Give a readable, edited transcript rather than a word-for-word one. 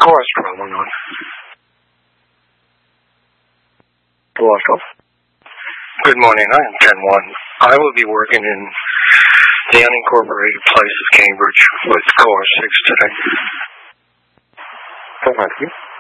Chorus 1219. Good morning, I am 10-1. I will be working in the unincorporated place of Cambridge with Chorus 6 today. Thank you.